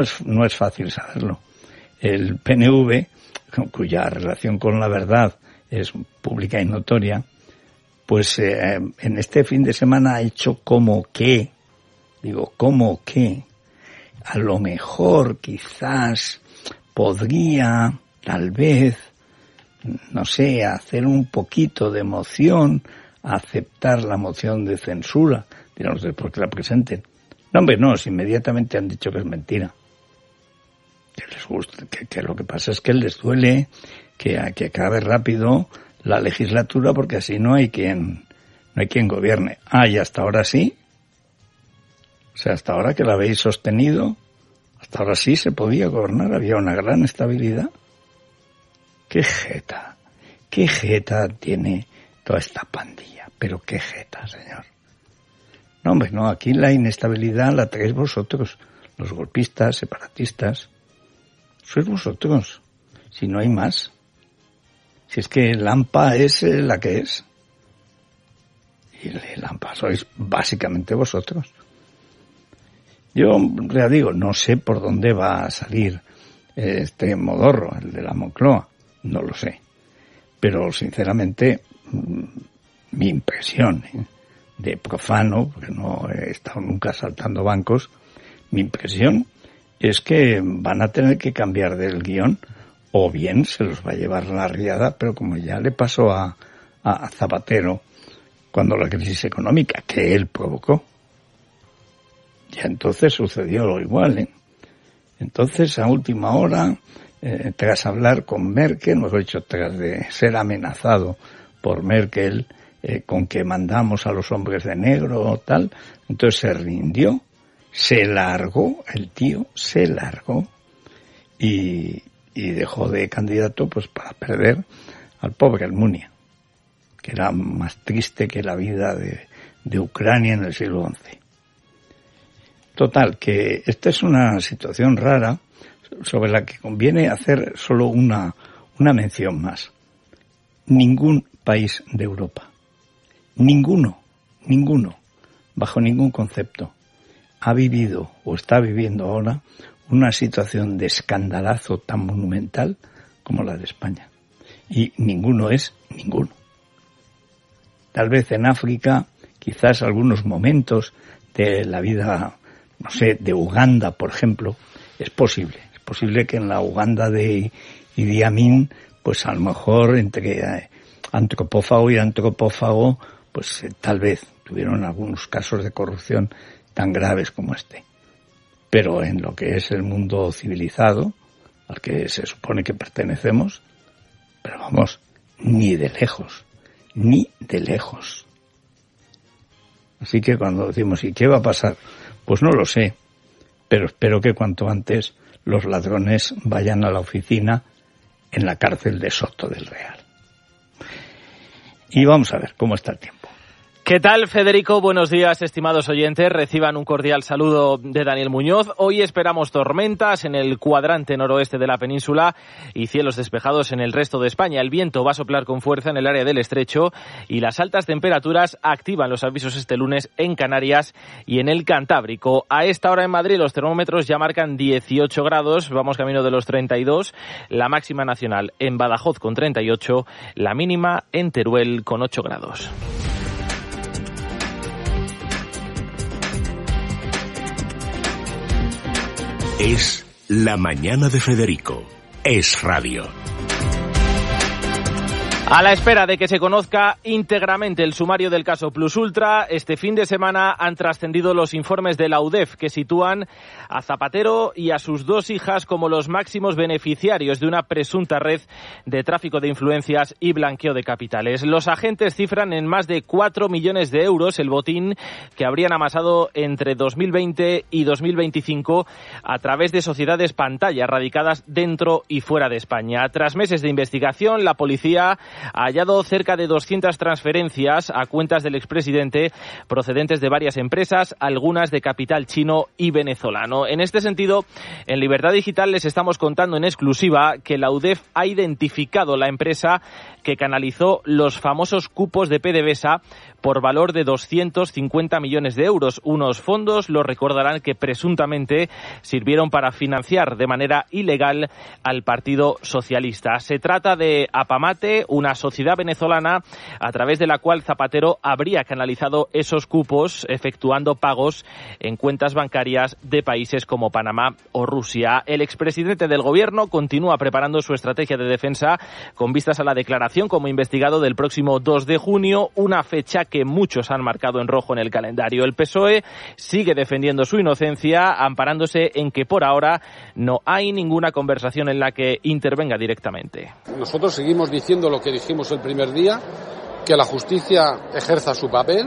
No es fácil saberlo. El PNV, cuya relación con la verdad es pública y notoria, pues en este fin de semana ha hecho como que a lo mejor quizás podría, tal vez, no sé, hacer un poquito de moción, aceptar la moción de censura, dirán ustedes, ¿por qué la presenten? No, hombre, no, si inmediatamente han dicho que es mentira. Que les gusta, que lo que pasa es que les duele que acabe rápido la legislatura, porque así no hay quien gobierne. Y hasta ahora sí. O sea, hasta ahora que la habéis sostenido, hasta ahora sí se podía gobernar, había una gran estabilidad. Qué jeta tiene toda esta pandilla, pero qué jeta, señor. No, hombre, no, aquí la inestabilidad la traéis vosotros, los golpistas, separatistas. Sois vosotros, si no hay más. Si es que el AMPA es la que es. Y el AMPA sois básicamente vosotros. Yo ya digo, no sé por dónde va a salir este modorro, el de la Moncloa, no lo sé. Pero sinceramente, mi impresión de profano, porque no he estado nunca saltando bancos, mi impresión es que van a tener que cambiar del guión, o bien se los va a llevar la riada, pero como ya le pasó a Zapatero cuando la crisis económica que él provocó, ya entonces sucedió lo igual, Entonces, a última hora, tras hablar con Merkel, mejor dicho, tras de ser amenazado por Merkel con que mandamos a los hombres de negro o tal, entonces se rindió, se largó, el tío se largó y dejó de candidato pues para perder al pobre Almunia, que era más triste que la vida de Ucrania en el siglo XI. Total, que esta es una situación rara sobre la que conviene hacer solo una mención más. Ningún país de Europa, ninguno, bajo ningún concepto, ha vivido o está viviendo ahora una situación de escandalazo tan monumental como la de España. Y ninguno es ninguno. Tal vez en África, quizás algunos momentos de la vida, no sé, de Uganda, por ejemplo, es posible. Es posible que en la Uganda de Idi Amin, pues a lo mejor entre antropófago y antropófago, pues tal vez tuvieron algunos casos de corrupción tan graves como este. Pero en lo que es el mundo civilizado, al que se supone que pertenecemos, pero vamos, ni de lejos. Así que cuando decimos, ¿y qué va a pasar? Pues no lo sé, pero espero que cuanto antes los ladrones vayan a la oficina en la cárcel de Soto del Real. Y vamos a ver cómo está el tiempo. ¿Qué tal, Federico? Buenos días, estimados oyentes. Reciban un cordial saludo de Daniel Muñoz. Hoy esperamos tormentas en el cuadrante noroeste de la península y cielos despejados en el resto de España. El viento va a soplar con fuerza en el área del Estrecho y las altas temperaturas activan los avisos este lunes en Canarias y en el Cantábrico. A esta hora en Madrid los termómetros ya marcan 18 grados, vamos camino de los 32, la máxima nacional en Badajoz con 38, la mínima en Teruel con 8 grados. Es La Mañana de Federico. Es radio. A la espera de que se conozca íntegramente el sumario del caso Plus Ultra, este fin de semana han trascendido los informes de la UDEF que sitúan a Zapatero y a sus dos hijas como los máximos beneficiarios de una presunta red de tráfico de influencias y blanqueo de capitales. Los agentes cifran en más de 4 millones de euros el botín que habrían amasado entre 2020 y 2025 a través de sociedades pantalla radicadas dentro y fuera de España. Tras meses de investigación, la policía ha hallado cerca de 200 transferencias a cuentas del expresidente procedentes de varias empresas, algunas de capital chino y venezolano. En este sentido, en Libertad Digital les estamos contando en exclusiva que la UDEF ha identificado la empresa que canalizó los famosos cupos de PDVSA por valor de 250 millones de euros. Unos fondos, lo recordarán, que presuntamente sirvieron para financiar de manera ilegal al Partido Socialista. Se trata de Apamate, una sociedad venezolana a través de la cual Zapatero habría canalizado esos cupos efectuando pagos en cuentas bancarias de países como Panamá o Rusia. El expresidente del gobierno continúa preparando su estrategia de defensa con vistas a la declaración como investigado del próximo 2 de junio, una fecha que muchos han marcado en rojo en el calendario. El PSOE sigue defendiendo su inocencia, amparándose en que por ahora no hay ninguna conversación en la que intervenga directamente. Nosotros seguimos diciendo lo que dijimos el primer día, que la justicia ejerza su papel,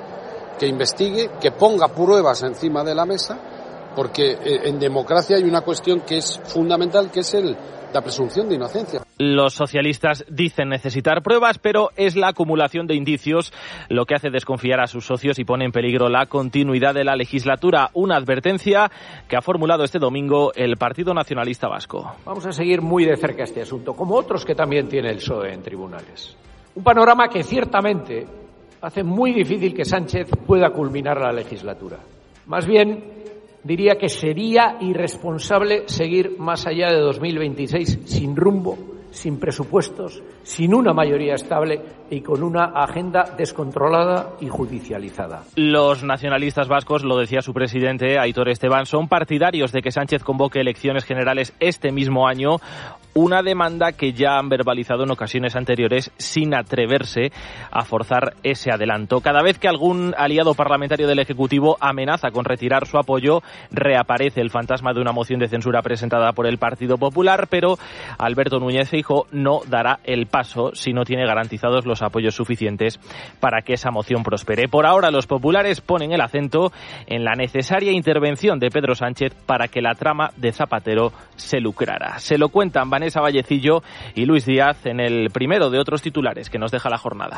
que investigue, que ponga pruebas encima de la mesa, porque en democracia hay una cuestión que es fundamental, que es la presunción de inocencia. Los socialistas dicen necesitar pruebas, pero es la acumulación de indicios lo que hace desconfiar a sus socios y pone en peligro la continuidad de la legislatura. Una advertencia que ha formulado este domingo el Partido Nacionalista Vasco. Vamos a seguir muy de cerca este asunto, como otros que también tiene el PSOE en tribunales. Un panorama que ciertamente hace muy difícil que Sánchez pueda culminar la legislatura. Más bien, diría que sería irresponsable seguir más allá de 2026 sin rumbo, sin presupuestos, sin una mayoría estable y con una agenda descontrolada y judicializada. Los nacionalistas vascos, lo decía su presidente, Aitor Esteban, son partidarios de que Sánchez convoque elecciones generales este mismo año, una demanda que ya han verbalizado en ocasiones anteriores sin atreverse a forzar ese adelanto. Cada vez que algún aliado parlamentario del Ejecutivo amenaza con retirar su apoyo, reaparece el fantasma de una moción de censura presentada por el Partido Popular, pero Alberto Núñez Feijóo no dará el paso si no tiene garantizados los apoyos suficientes para que esa moción prospere. Por ahora, los populares ponen el acento en la necesaria intervención de Pedro Sánchez para que la trama de Zapatero se lucrara. Se lo cuentan Vanessa Vallecillo y Luis Díaz en el primero de otros titulares que nos deja la jornada.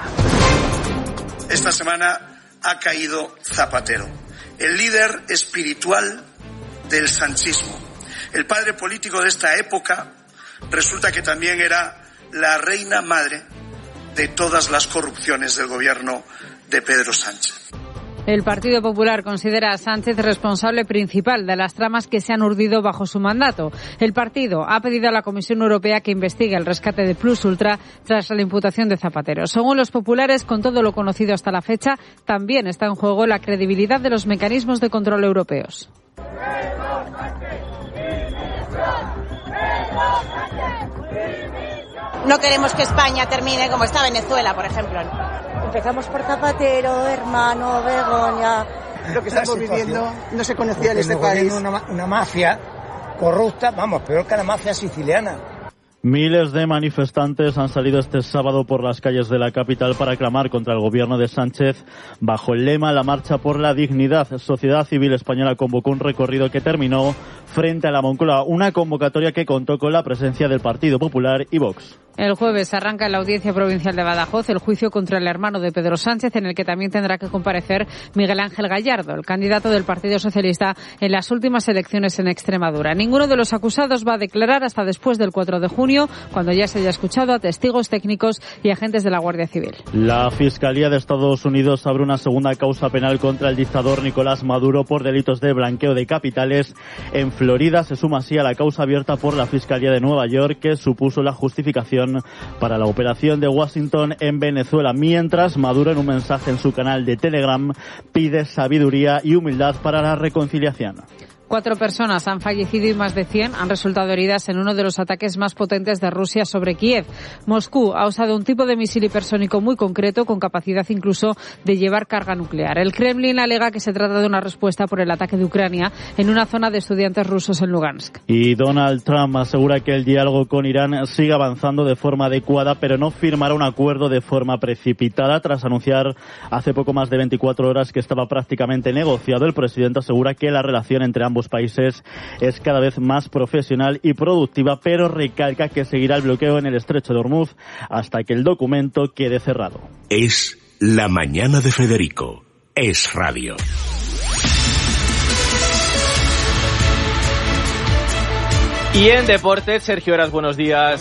Esta semana ha caído Zapatero, el líder espiritual del sanchismo. El padre político de esta época resulta que también era la reina madre de todas las corrupciones del gobierno de Pedro Sánchez. El Partido Popular considera a Sánchez responsable principal de las tramas que se han urdido bajo su mandato. El partido ha pedido a la Comisión Europea que investigue el rescate de Plus Ultra tras la imputación de Zapatero. Según los populares, con todo lo conocido hasta la fecha, también está en juego la credibilidad de los mecanismos de control europeos. No queremos que España termine como está Venezuela, por ejemplo. Empezamos por Zapatero, hermano, Begoña. Lo que estamos viviendo no se conocía en este país. Una mafia corrupta, vamos, peor que la mafia siciliana. Miles de manifestantes han salido este sábado por las calles de la capital para clamar contra el gobierno de Sánchez bajo el lema La Marcha por la Dignidad. Sociedad Civil Española convocó un recorrido que terminó frente a la Moncloa, una convocatoria que contó con la presencia del Partido Popular y Vox. El jueves arranca en la Audiencia Provincial de Badajoz el juicio contra el hermano de Pedro Sánchez, en el que también tendrá que comparecer Miguel Ángel Gallardo, el candidato del Partido Socialista en las últimas elecciones en Extremadura. Ninguno de los acusados va a declarar hasta después del 4 de junio, cuando ya se haya escuchado a testigos técnicos y agentes de la Guardia Civil. La Fiscalía de Estados Unidos abre una segunda causa penal contra el dictador Nicolás Maduro por delitos de blanqueo de capitales en Florida. Se suma así a la causa abierta por la Fiscalía de Nueva York, que supuso la justificación para la operación de Washington en Venezuela, mientras Maduro, en un mensaje en su canal de Telegram, pide sabiduría y humildad para la reconciliación. 4 personas han fallecido y más de 100 han resultado heridas en uno de los ataques más potentes de Rusia sobre Kiev. Moscú ha usado un tipo de misil hipersónico muy concreto, con capacidad incluso de llevar carga nuclear. El Kremlin alega que se trata de una respuesta por el ataque de Ucrania en una zona de estudiantes rusos en Lugansk. Y Donald Trump asegura que el diálogo con Irán sigue avanzando de forma adecuada, pero no firmará un acuerdo de forma precipitada. Tras anunciar hace poco más de 24 horas que estaba prácticamente negociado, el presidente asegura que la relación entre ambos países es cada vez más profesional y productiva, pero recalca que seguirá el bloqueo en el estrecho de Hormuz hasta que el documento quede cerrado. Es La Mañana de Federico. Es Radio. Y en deportes, Sergio Heras, buenos días. Buenos días.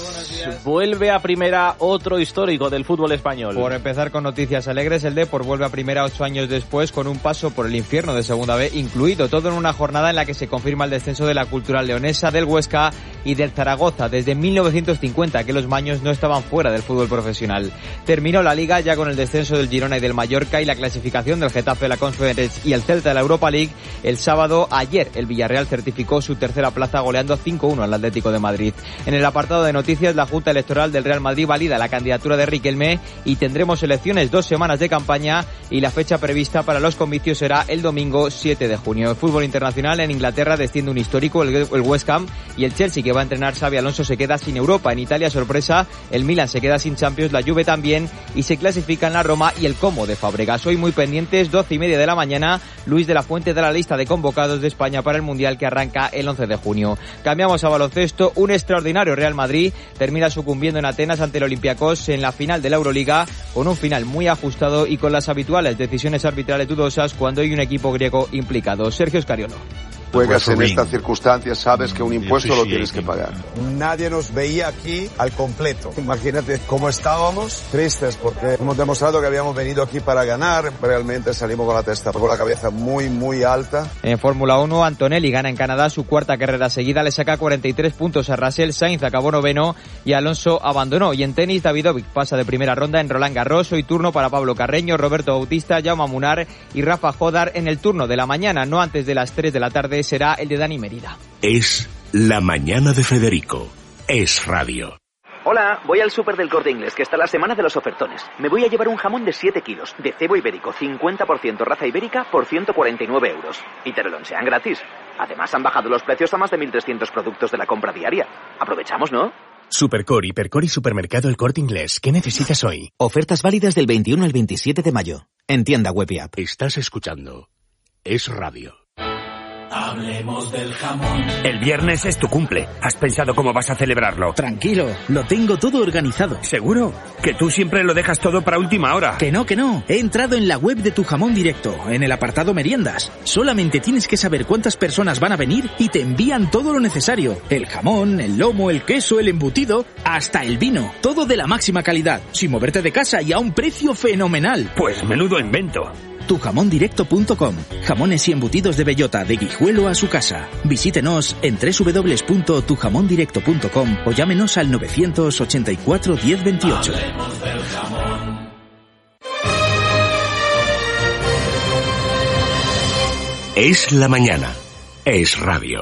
vuelve a primera otro histórico del fútbol español. Por empezar con noticias alegres, el Depor vuelve a primera 8 años después con un paso por el infierno de Segunda B incluido, todo en una jornada en la que se confirma el descenso de la Cultural Leonesa, del Huesca y del Zaragoza desde 1950, que los maños no estaban fuera del fútbol profesional. Terminó la Liga ya con el descenso del Girona y del Mallorca y la clasificación del Getafe de la Conference y el Celta de la Europa League. El sábado, ayer, el Villarreal certificó su tercera plaza goleando 5-1 al Atlético de Madrid. En el apartado de noticias, la Junta Electoral del Real Madrid valida la candidatura de Riquelme y tendremos elecciones 2 semanas de campaña y la fecha prevista para los comicios será el domingo 7 de junio. El fútbol internacional, en Inglaterra desciende un histórico, el West Ham, y el Chelsea, que va a entrenar Xabi Alonso, se queda sin Europa. En Italia, sorpresa, el Milan se queda sin Champions, la Juve también, y se clasifican la Roma y el Como de Fábregas. Hoy muy pendientes, 12:30 de la mañana, Luis de la Fuente da la lista de convocados de España para el Mundial que arranca el 11 de junio. Cambiamos a baloncesto. Un extraordinario Real Madrid termina sucumbiendo en Atenas ante el Olympiacos en la final de la Euroliga, con un final muy ajustado y con las habituales decisiones arbitrales dudosas cuando hay un equipo griego implicado. Sergio Scariolo. Juegas en estas circunstancias, sabes que un impuesto lo tienes que pagar. Nadie nos veía aquí al completo. Imagínate cómo estábamos, tristes, porque hemos demostrado que habíamos venido aquí para ganar. Realmente salimos con la testa, con la cabeza muy, muy alta. En Fórmula 1, Antonelli gana en Canadá su cuarta carrera seguida, le saca 43 puntos a Russell, Sainz acabó noveno y Alonso abandonó. Y en tenis, Davidovic pasa de primera ronda en Roland Garros. Hoy turno para Pablo Carreño, Roberto Bautista, Jaume Munar y Rafa Jodar en el turno de la mañana, no antes de las 3 de la tarde. Será el de Dani Mérida. Es La Mañana de Federico. Es radio. Hola, voy al súper del Corte Inglés, que está la semana de los ofertones. Me voy a llevar un jamón de 7 kilos, de cebo ibérico, 50% raza ibérica, por 149 euros. Y te lo lonchean gratis. Además, han bajado los precios a más de 1.300 productos de la compra diaria. Aprovechamos, ¿no? Supercore, Hipercore y Supermercado El Corte Inglés. ¿Qué necesitas hoy? Ofertas válidas del 21 al 27 de mayo. En tienda web y app. Estás escuchando Es Radio. Hablemos del jamón. El viernes es tu cumple. ¿Has pensado cómo vas a celebrarlo? Tranquilo, lo tengo todo organizado. ¿Seguro? Que tú siempre lo dejas todo para última hora. Que no. He entrado en la web de Tu Jamón Directo, en el apartado meriendas. Solamente tienes que saber cuántas personas van a venir y te envían todo lo necesario. El jamón, el lomo, el queso, el embutido, hasta el vino. Todo de la máxima calidad, sin moverte de casa y a un precio fenomenal. Pues menudo invento. Tujamondirecto.com. Jamones y embutidos de bellota, de Guijuelo a su casa. Visítenos en www.tujamondirecto.com o llámenos al 984 1028. Hablemos del jamón. Es la mañana. Es radio.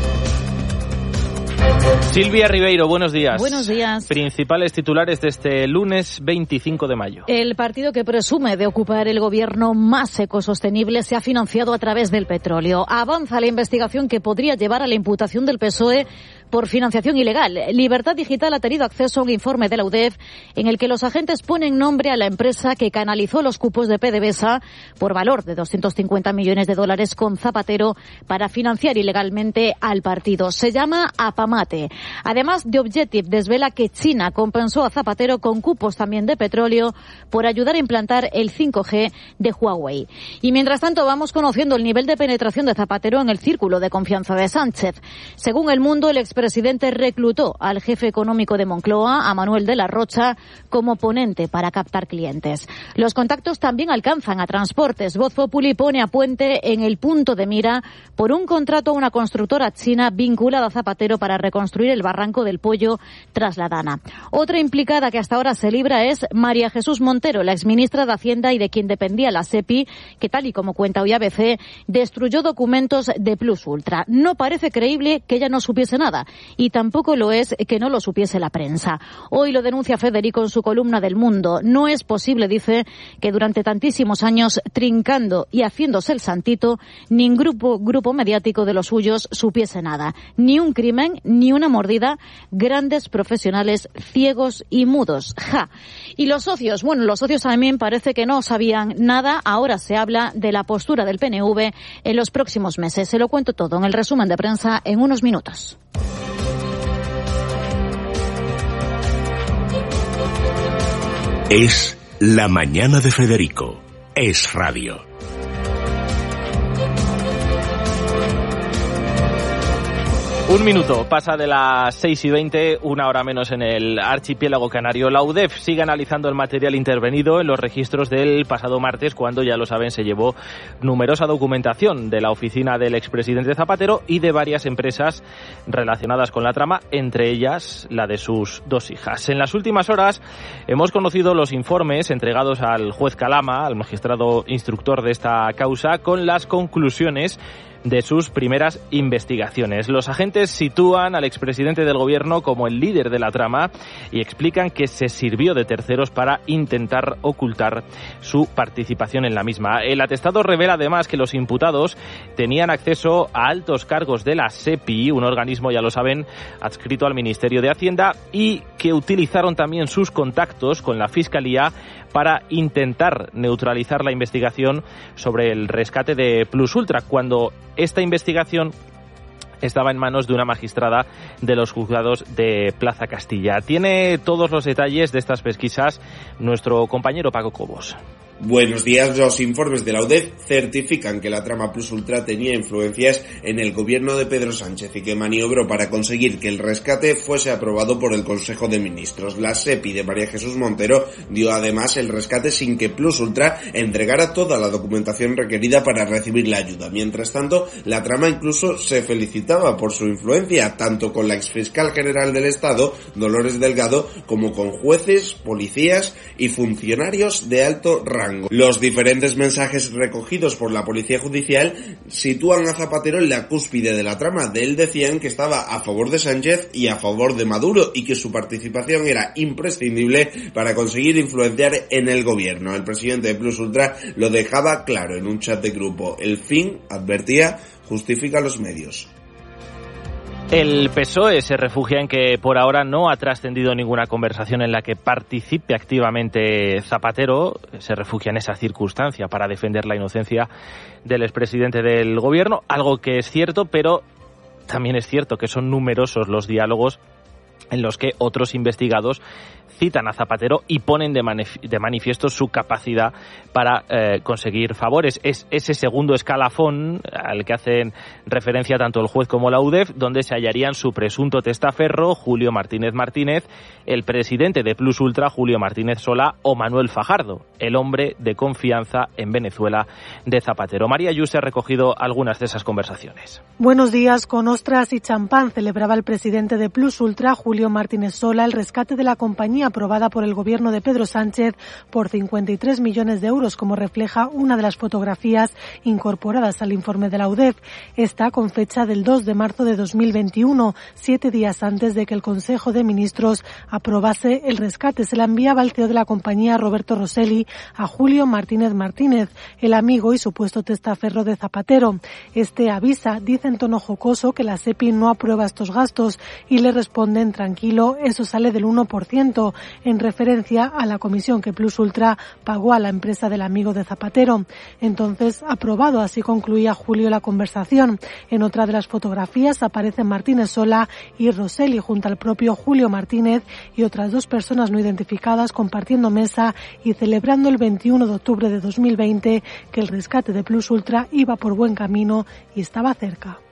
Silvia Ribeiro, buenos días. Buenos días. Principales titulares de este lunes 25 de mayo. El partido que presume de ocupar el gobierno más ecosostenible se ha financiado a través del petróleo. Avanza la investigación que podría llevar a la imputación del PSOE por financiación ilegal. Libertad Digital ha tenido acceso a un informe de la UDEF en el que los agentes ponen nombre a la empresa que canalizó los cupos de PDVSA por valor de 250 millones de dólares con Zapatero para financiar ilegalmente al partido. Se llama Apamate. Además, The Objective desvela que China compensó a Zapatero con cupos también de petróleo por ayudar a implantar el 5G de Huawei. Y mientras tanto vamos conociendo el nivel de penetración de Zapatero en el círculo de confianza de Sánchez. Según El Mundo, el expresidente reclutó al jefe económico de Moncloa, a Manuel de la Rocha, como ponente para captar clientes. Los contactos también alcanzan a Transportes. Voz Populi pone a Puente en el punto de mira por un contrato a una constructora china vinculada a Zapatero para reconstruir el Barranco del Pollo tras la Dana. Otra implicada que hasta ahora se libra es María Jesús Montero, la exministra de Hacienda y de quien dependía la SEPI, que tal y como cuenta hoy ABC, destruyó documentos de Plus Ultra. No parece creíble que ella no supiese nada y tampoco lo es que no lo supiese la prensa. Hoy lo denuncia Federico en su columna del Mundo. No es posible, dice, que durante tantísimos años, trincando y haciéndose el santito, ningún grupo mediático de los suyos supiese nada. Ni un crimen, ni una mordida, grandes profesionales ciegos y mudos. ¡Ja! Y los socios, bueno, los socios también parece que no sabían nada. Ahora se habla de la postura del PNV en los próximos meses. Se lo cuento todo en el resumen de prensa en unos minutos. Es La Mañana de Federico. Es radio. Un minuto, pasa de las 6:20, una hora menos en el archipiélago canario. La UDEF sigue analizando el material intervenido en los registros del pasado martes, cuando, ya lo saben, se llevó numerosa documentación de la oficina del expresidente Zapatero y de varias empresas relacionadas con la trama, entre ellas la de sus dos hijas. En las últimas horas hemos conocido los informes entregados al juez Calama, al magistrado instructor de esta causa, con las conclusiones de sus primeras investigaciones. Los agentes sitúan al expresidente del gobierno como el líder de la trama y explican que se sirvió de terceros para intentar ocultar su participación en la misma. El atestado revela además que los imputados tenían acceso a altos cargos de la SEPI, un organismo, ya lo saben, adscrito al Ministerio de Hacienda, y que utilizaron también sus contactos con la Fiscalía para intentar neutralizar la investigación sobre el rescate de Plus Ultra, cuando esta investigación estaba en manos de una magistrada de los juzgados de Plaza Castilla. Tiene todos los detalles de estas pesquisas nuestro compañero Paco Cobos. Buenos días. Los informes de la UDEF certifican que la trama Plus Ultra tenía influencias en el gobierno de Pedro Sánchez y que maniobró para conseguir que el rescate fuese aprobado por el Consejo de Ministros. La SEPI de María Jesús Montero dio además el rescate sin que Plus Ultra entregara toda la documentación requerida para recibir la ayuda. Mientras tanto, la trama incluso se felicitaba por su influencia, tanto con la exfiscal general del Estado, Dolores Delgado, como con jueces, policías y funcionarios de alto rango. Los diferentes mensajes recogidos por la Policía Judicial sitúan a Zapatero en la cúspide de la trama. De él decían que estaba a favor de Sánchez y a favor de Maduro y que su participación era imprescindible para conseguir influenciar en el gobierno. El presidente de Plus Ultra lo dejaba claro en un chat de grupo. El fin, advertía, justifica los medios. El PSOE se refugia en que por ahora no ha trascendido ninguna conversación en la que participe activamente Zapatero. Se refugia en esa circunstancia para defender la inocencia del expresidente del gobierno, algo que es cierto, pero también es cierto que son numerosos los diálogos en los que otros investigados citan a Zapatero y ponen de manifiesto su capacidad para conseguir favores. Es ese segundo escalafón al que hacen referencia tanto el juez como la UDEF, donde se hallarían su presunto testaferro, Julio Martínez Martínez, el presidente de Plus Ultra, Julio Martínez Solá, o Manuel Fajardo, el hombre de confianza en Venezuela de Zapatero. María Ayuso ha recogido algunas de esas conversaciones. Buenos días. Con ostras y champán celebraba el presidente de Plus Ultra, Julio Martínez Solá, el rescate de la compañía aprobada por el gobierno de Pedro Sánchez por 53 millones de euros, como refleja una de las fotografías incorporadas al informe de la UDEF. Esta con fecha del 2 de marzo de 2021, 7 días antes de que el Consejo de Ministros aprobase el rescate. Se la enviaba al CEO de la compañía, Roberto Rosselli, a Julio Martínez Martínez, el amigo y supuesto testaferro de Zapatero. Este avisa, dice en tono jocoso, que la SEPI no aprueba estos gastos y le responden: tranquilo, eso sale del 1%, en referencia a la comisión que Plus Ultra pagó a la empresa del amigo de Zapatero. Entonces, aprobado, así concluía Julio la conversación. En otra de las fotografías aparecen Martínez Solá y Rosselli junto al propio Julio Martínez y otras dos personas no identificadas compartiendo mesa y celebrando el 21 de octubre de 2020 que el rescate de Plus Ultra iba por buen camino y estaba cerca.